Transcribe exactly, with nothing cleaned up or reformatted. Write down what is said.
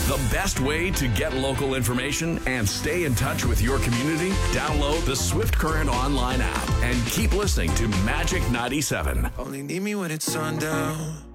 The best way to get local information and stay in touch with your community? Download the Swift Current online app and keep listening to Magic ninety-seven. Only need me when it's sundown.